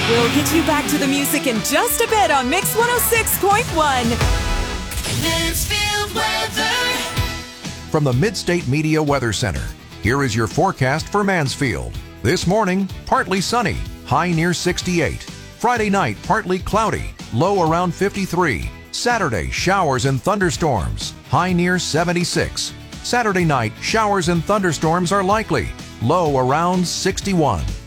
We'll get you back to the music in just a bit on Mix 106.1. Mansfield weather. From the Midstate Media Weather Center, here is your forecast for Mansfield. This morning, partly sunny, high near 68. Friday night, partly cloudy, low around 53. Saturday, showers and thunderstorms, high near 76. Saturday night, showers and thunderstorms are likely, low around 61.